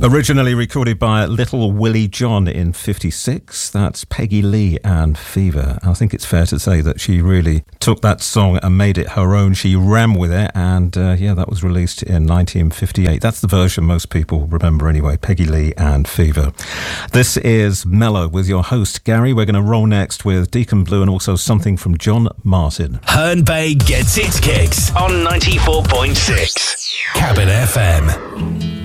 Originally recorded by Little Willie John in 56, that's Peggy Lee and Fever. I think it's fair to say that she really took that song and made it her own. She ran with it, and that was released in 1958. That's the version most people remember anyway, Peggy Lee and Fever. This is Mellow with your host, Gary. We're going to roll next with Deacon Blue and also something from John Martin. Herne Bay gets its kicks on 94.6 Cabin FM.